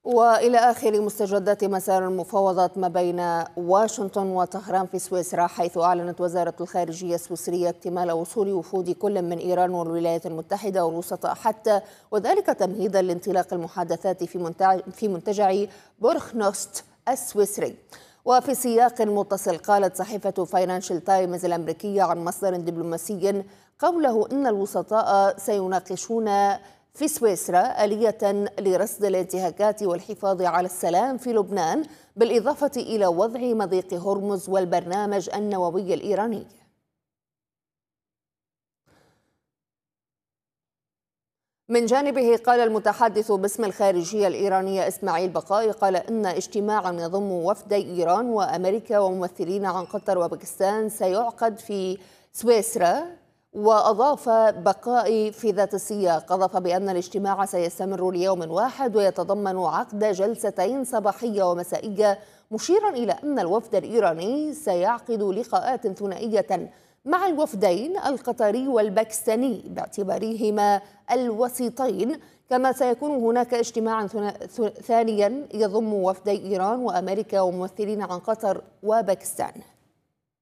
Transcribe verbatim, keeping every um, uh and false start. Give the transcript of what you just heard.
وإلى آخر مستجدات مسار المفاوضات ما بين واشنطن وطهران في سويسرا، حيث أعلنت وزارة الخارجية السويسرية اكتمال وصول وفود كل من إيران والولايات المتحدة والوسطاء حتى، وذلك تمهيدا لانطلاق المحادثات في في منتجع بورخنوست السويسري. وفي سياق متصل، قالت صحيفة فاينانشال تايمز الأمريكية عن مصدر دبلوماسي قوله إن الوسطاء سيناقشون في سويسرا آلية لرصد الانتهاكات والحفاظ على السلام في لبنان، بالإضافة إلى وضع مضيق هرمز والبرنامج النووي الإيراني. من جانبه، قال المتحدث باسم الخارجية الإيرانية إسماعيل بقائي قال إن اجتماعا يضم وفدي إيران وأمريكا وممثلين عن قطر وباكستان سيعقد في سويسرا. وأضاف بقائي في ذات السياق، أضاف بأن الاجتماع سيستمر ليوم واحد ويتضمن عقد جلستين صباحية ومسائية، مشيرا إلى أن الوفد الإيراني سيعقد لقاءات ثنائية مع الوفدين القطري والباكستاني باعتبارهما الوسيطين، كما سيكون هناك اجتماع ثانيا يضم وفدي إيران وأمريكا وممثلين عن قطر وباكستان.